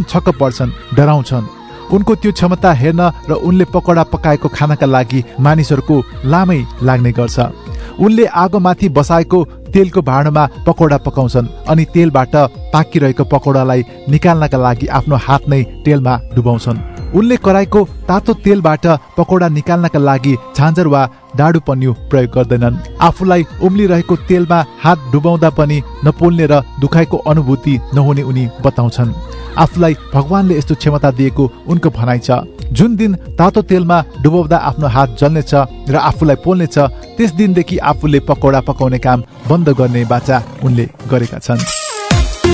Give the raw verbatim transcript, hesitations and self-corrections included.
झन छक्क पर्छन्, डराउँछन्। उनको त्यो क्षमता हेर्न र उनले पकौडा पकाएको खानका लागि मानिसहरूको लामै लाग्ने गर्छ। उनले आगोमाथि बसाएको तेलको भाँडोमा पकौडा पकाउँछन् अनि तेलबाट पाकिरहेको पकौडालाई निकाल्नका लागि आफ्नो हात नै तेलमा डुबाउँछन्। उनले कराईको तातो तेलबाट पकौडा निकाल्नका लागि झाँझर वा डाडु पन्यु प्रयोग गर्दैनन्। आफूलाई उम्लिरहेको तेलमा हात डुबाउँदा पनि नपोल्ने र दुखाइको अनुभूति नहुने उनी बताउँछन्। आफूलाई भगवानले यस्तो क्षमता दिएको उनको भनाइ छ। जुन दिन तातो तेलमा डुबाउँदा आफ्नो हात जल्नेछ र आफूलाई पोल्नेछ, त्यस दिनदेखि आफूले पकौडा पकाउने काम बन्द गर्ने बाचा उनले गरेका छन्।